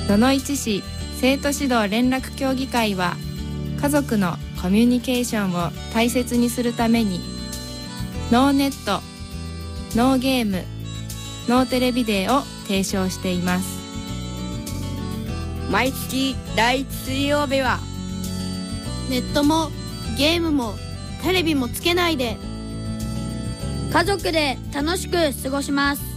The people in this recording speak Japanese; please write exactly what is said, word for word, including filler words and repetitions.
野々市市生徒指導連絡協議会は、家族のコミュニケーションを大切にするために、ノーネット、ノーゲーム、ノーテレビデーを提唱しています。 毎月だいいち水曜日は、 ネットもゲームもテレビもつけないで、 家族で楽しく過ごします。